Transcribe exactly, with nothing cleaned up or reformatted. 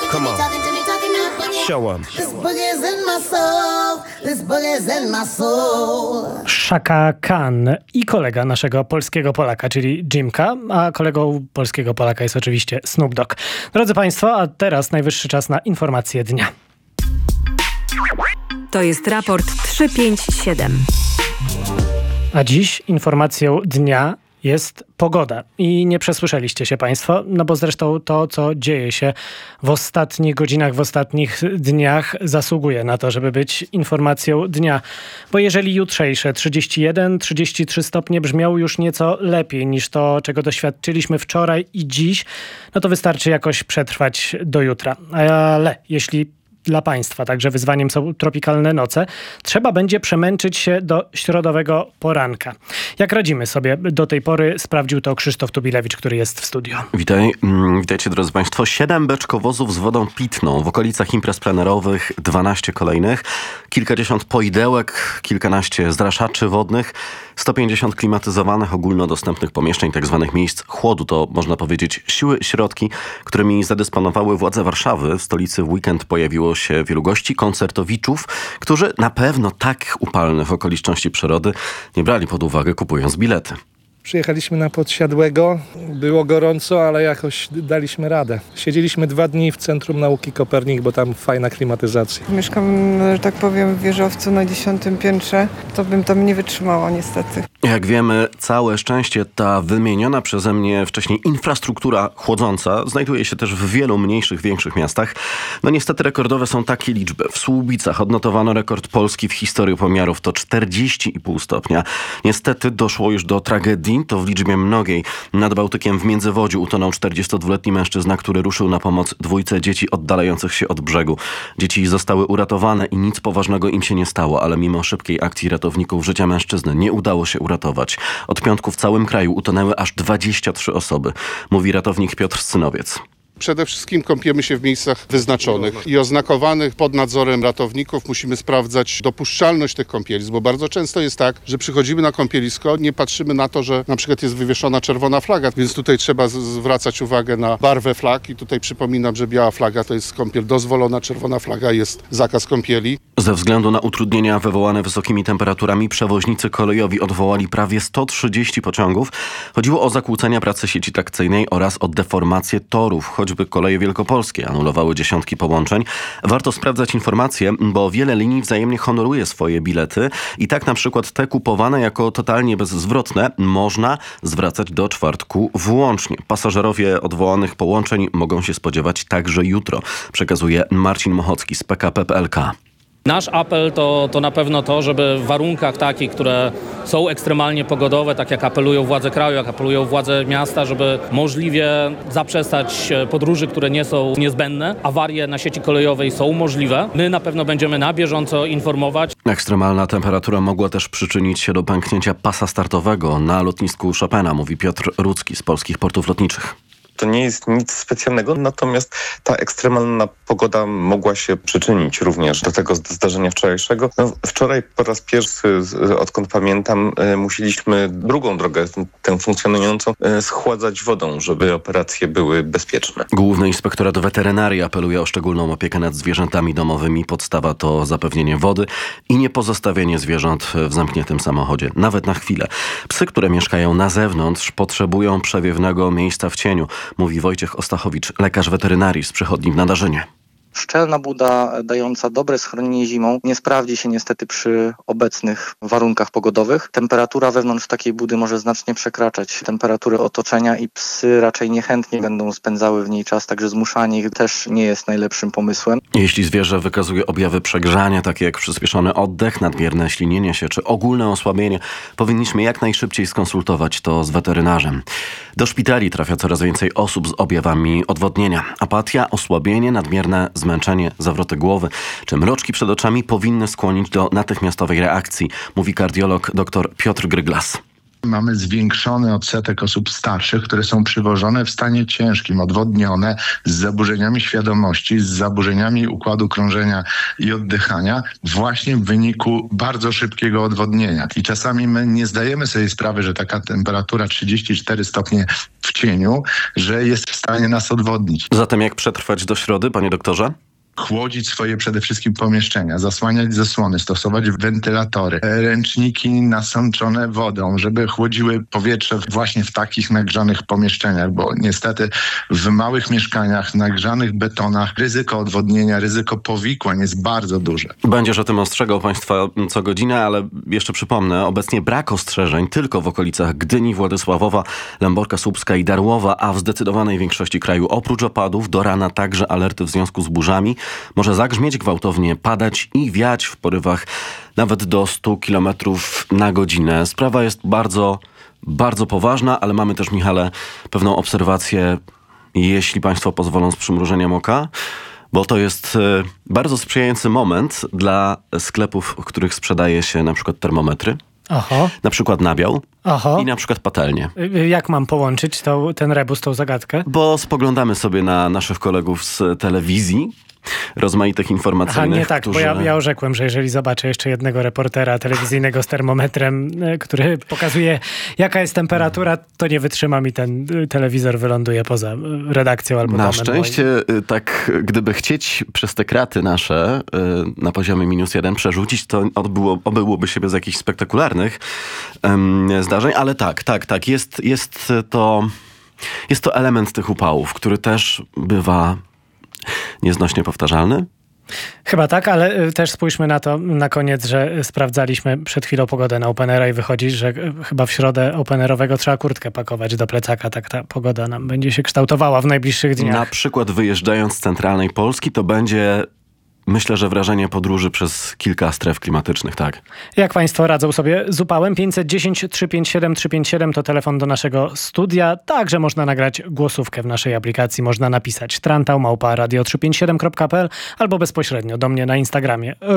Come on. Show 'em. Chaka Khan i kolega naszego polskiego Polaka, czyli Jimka, a kolegą polskiego Polaka jest oczywiście Snoop Dogg. Drodzy Państwo, a teraz najwyższy czas na informacje dnia. To jest raport trzysta pięćdziesiąt siedem. A dziś informacją dnia jest pogoda. I nie przesłyszeliście się Państwo, no bo zresztą to, co dzieje się w ostatnich godzinach, w ostatnich dniach zasługuje na to, żeby być informacją dnia. Bo jeżeli jutrzejsze trzydzieści jeden trzydzieści trzy stopnie brzmią już nieco lepiej niż to, czego doświadczyliśmy wczoraj i dziś, no to wystarczy jakoś przetrwać do jutra. Ale jeśli dla Państwa także wyzwaniem są tropikalne noce, trzeba będzie przemęczyć się do środowego poranka. Jak radzimy sobie do tej pory, sprawdził to Krzysztof Tubilewicz, który jest w studio. Witaj, witajcie drodzy Państwo. Siedem beczkowozów z wodą pitną w okolicach imprez plenerowych, dwanaście kolejnych, kilkadziesiąt poidełek, kilkanaście zraszaczy wodnych, sto pięćdziesiąt klimatyzowanych, ogólnodostępnych pomieszczeń, tak zwanych miejsc chłodu. To można powiedzieć siły, środki, którymi zadysponowały władze Warszawy. W stolicy w weekend pojawiło się wielu gości, koncertowiczów, którzy na pewno tak upalnych okoliczności przyrody nie brali pod uwagę, kupując bilety. Przyjechaliśmy na Podsiadłego, było gorąco, ale jakoś daliśmy radę. Siedzieliśmy dwa dni w Centrum Nauki Kopernik, bo tam fajna klimatyzacja. Mieszkam, że tak powiem, w wieżowcu na dziesiątym piętrze, to bym tam nie wytrzymała niestety. Jak wiemy, całe szczęście ta wymieniona przeze mnie wcześniej infrastruktura chłodząca znajduje się też w wielu mniejszych, większych miastach. No niestety rekordowe są takie liczby. W Słubicach odnotowano rekord Polski w historii pomiarów, to czterdzieści i pół stopnia. Niestety doszło już do tragedii. To w liczbie mnogiej. Nad Bałtykiem w Międzywodziu utonął czterdziestodwuletni mężczyzna, który ruszył na pomoc dwójce dzieci oddalających się od brzegu. Dzieci zostały uratowane i nic poważnego im się nie stało, ale mimo szybkiej akcji ratowników życia mężczyzny nie udało się uratować. Od piątku w całym kraju utonęły aż dwadzieścia trzy osoby, mówi ratownik Piotr Synowiec. Przede wszystkim kąpiemy się w miejscach wyznaczonych i oznakowanych pod nadzorem ratowników. Musimy sprawdzać dopuszczalność tych kąpielisk, bo bardzo często jest tak, że przychodzimy na kąpielisko, nie patrzymy na to, że na przykład jest wywieszona czerwona flaga, więc tutaj trzeba z- zwracać uwagę na barwę flag i tutaj przypominam, że biała flaga to jest kąpiel dozwolona, czerwona flaga jest zakaz kąpieli. Ze względu na utrudnienia wywołane wysokimi temperaturami przewoźnicy kolejowi odwołali prawie sto trzydzieści pociągów. Chodziło o zakłócenia pracy sieci trakcyjnej oraz o deformację torów. Choćby Koleje Wielkopolskie anulowały dziesiątki połączeń. Warto sprawdzać informacje, bo wiele linii wzajemnie honoruje swoje bilety i tak na przykład te kupowane jako totalnie bezzwrotne można zwracać do czwartku włącznie. Pasażerowie odwołanych połączeń mogą się spodziewać także jutro, przekazuje Marcin Mochocki z P K P P L K. Nasz apel to, to na pewno to, żeby w warunkach takich, które są ekstremalnie pogodowe, tak jak apelują władze kraju, jak apelują władze miasta, żeby możliwie zaprzestać podróży, które nie są niezbędne. Awarie na sieci kolejowej są możliwe. My na pewno będziemy na bieżąco informować. Ekstremalna temperatura mogła też przyczynić się do pęknięcia pasa startowego na lotnisku Chopina, mówi Piotr Rudzki z Polskich Portów Lotniczych. To nie jest nic specjalnego, natomiast ta ekstremalna pogoda mogła się przyczynić również do tego zdarzenia wczorajszego. No, wczoraj po raz pierwszy, odkąd pamiętam, musieliśmy drugą drogę, tę funkcjonującą, schładzać wodą, żeby operacje były bezpieczne. Główny Inspektorat Weterynarii apeluje o szczególną opiekę nad zwierzętami domowymi. Podstawa to zapewnienie wody i nie pozostawienie zwierząt w zamkniętym samochodzie, nawet na chwilę. Psy, które mieszkają na zewnątrz, potrzebują przewiewnego miejsca w cieniu, mówi Wojciech Ostachowicz, lekarz weterynarii z przychodni w Nadarzynie. Szczelna buda dająca dobre schronienie zimą nie sprawdzi się niestety przy obecnych warunkach pogodowych. Temperatura wewnątrz takiej budy może znacznie przekraczać temperatury otoczenia i psy raczej niechętnie będą spędzały w niej czas, także zmuszanie ich też nie jest najlepszym pomysłem. Jeśli zwierzę wykazuje objawy przegrzania, takie jak przyspieszony oddech, nadmierne ślinienie się czy ogólne osłabienie, powinniśmy jak najszybciej skonsultować to z weterynarzem. Do szpitali trafia coraz więcej osób z objawami odwodnienia. Apatia, osłabienie, nadmierne zmęczenie, zawroty głowy czy mroczki przed oczami powinny skłonić do natychmiastowej reakcji, mówi kardiolog dr Piotr Gryglas. Mamy zwiększony odsetek osób starszych, które są przywożone w stanie ciężkim, odwodnione, z zaburzeniami świadomości, z zaburzeniami układu krążenia i oddychania, właśnie w wyniku bardzo szybkiego odwodnienia. I czasami my nie zdajemy sobie sprawy, że taka temperatura trzydzieści cztery stopnie w cieniu, że jest w stanie nas odwodnić. Zatem jak przetrwać do środy, panie doktorze? Chłodzić swoje przede wszystkim pomieszczenia, zasłaniać zasłony, stosować wentylatory, ręczniki nasączone wodą, żeby chłodziły powietrze właśnie w takich nagrzanych pomieszczeniach, bo niestety w małych mieszkaniach, nagrzanych betonach ryzyko odwodnienia, ryzyko powikłań jest bardzo duże. Będziesz o tym ostrzegał państwa co godzinę, ale jeszcze przypomnę, obecnie brak ostrzeżeń tylko w okolicach Gdyni, Władysławowa, Lęborka Słupska i Darłowa, a w zdecydowanej większości kraju oprócz opadów do rana także alerty w związku z burzami. Może zagrzmieć, gwałtownie padać i wiać w porywach nawet do stu kilometrów na godzinę. Sprawa jest bardzo, bardzo poważna, ale mamy też, Michale, pewną obserwację, jeśli państwo pozwolą, z przymrużeniem oka, bo to jest bardzo sprzyjający moment dla sklepów, w których sprzedaje się na przykład termometry. Oho. Na przykład nabiał. Oho. I na przykład patelnie. Jak mam połączyć tą, ten rebus, tą zagadkę? Bo spoglądamy sobie na naszych kolegów z telewizji, rozmaitych informacyjnych. A nie tak, którzy... bo ja, ja orzekłem, że jeżeli zobaczę jeszcze jednego reportera telewizyjnego z termometrem, który pokazuje, jaka jest temperatura, to nie wytrzyma mi ten telewizor, wyląduje poza redakcją albo Na domem szczęście, moim. tak, gdyby chcieć przez te kraty nasze na poziomie minus jeden przerzucić, to odbyło, obyłoby się bez jakichś spektakularnych um, zdarzeń, ale tak, tak, tak, jest, jest to, jest to element tych upałów, który też bywa nieznośnie powtarzalny? Chyba tak, ale też spójrzmy na to na koniec, że sprawdzaliśmy przed chwilą pogodę na Openera i wychodzi, że chyba w środę openerowego trzeba kurtkę pakować do plecaka. Tak ta pogoda nam będzie się kształtowała w najbliższych dniach. Na przykład wyjeżdżając z centralnej Polski, to będzie, myślę, że wrażenie podróży przez kilka stref klimatycznych, tak. Jak państwo radzą sobie z upałem? pięćset dziesięć, trzysta pięćdziesiąt siedem, trzysta pięćdziesiąt siedem to telefon do naszego studia. Także można nagrać głosówkę w naszej aplikacji. Można napisać trantał małpa radio trzysta pięćdziesiąt siedem kropka p l albo bezpośrednio do mnie na Instagramie.